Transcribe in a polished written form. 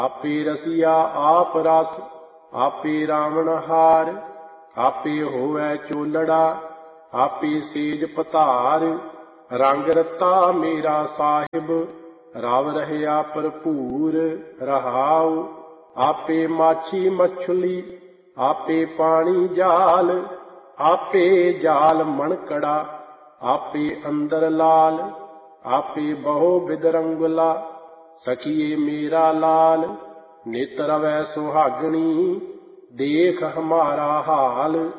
आपे रसिया आप रस, आपे रावणहार। आपे होवै चोलड़ा, आपे सेज पधार। रंग रता मेरा साहिब, रव रहया भरपूर। रहाऊ आपे माछी मछली, आपे पानी जाल। आपे जाल मणकड़ा, आपे अंदर लाल। आपे बहु बिदरंगला, सखिए मेरा लाल। नित रवै सुहागणी, देख हमारा हाल।